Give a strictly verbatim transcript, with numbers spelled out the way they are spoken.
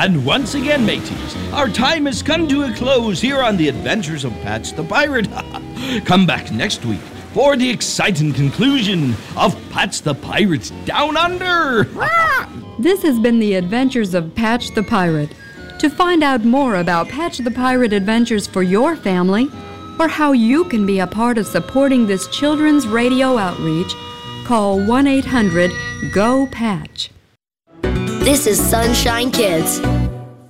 And once again, mateys, our time has come to a close here on the Adventures of Patch the Pirate. Come back next week for the exciting conclusion of Patch the Pirate Down Under. This has been the Adventures of Patch the Pirate. To find out more about Patch the Pirate adventures for your family, or how you can be a part of supporting this children's radio outreach, call one eight hundred G O Patch. This is Sunshine Kids.